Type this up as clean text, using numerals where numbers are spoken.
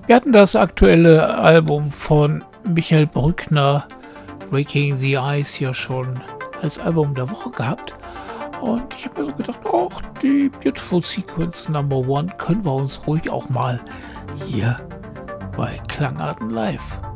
Wir hatten das aktuelle Album von Michael Brückner, Breaking the Ice, ja schon als Album der Woche gehabt. Und ich habe mir so gedacht, ach, die Beautiful Sequence Number 1 können wir uns ruhig auch mal hier bei Klangarten Live